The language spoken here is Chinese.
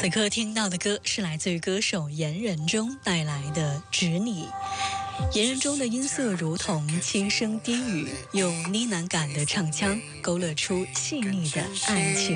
此刻听到的歌是来自于歌手严仁中带来的《指你》。严仁中的音色如同轻声低语，用呢喃感的唱腔勾勒出细腻的爱情。